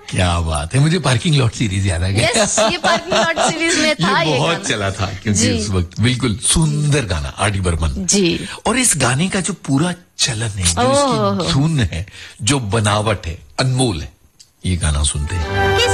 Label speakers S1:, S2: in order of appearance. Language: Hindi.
S1: क्या बात है, मुझे पार्किंग लॉट सीरीज याद आ गया।
S2: यस, ये पार्किंग लॉट सीरीज में था
S1: ये बहुत
S2: गाना।
S1: चला था क्योंकि उस वक्त बिल्कुल सुंदर गाना आर.डी. बर्मन
S2: जी।
S1: और इस गाने का जो पूरा चलन है, जो इसकी धुन है, जो बनावट है, अनमोल है। ये गाना सुनते हैं।